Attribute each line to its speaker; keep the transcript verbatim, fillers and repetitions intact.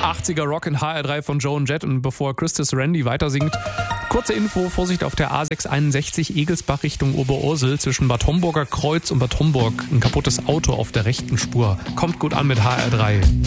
Speaker 1: achtziger Rock in H R drei von Joan Jett, und bevor Christus Randy weitersingt, kurze Info, Vorsicht auf der A sechshunderteinundsechzig Egelsbach Richtung Oberursel zwischen Bad Homburger Kreuz und Bad Homburg. Ein kaputtes Auto auf der rechten Spur. Kommt gut an mit H R drei.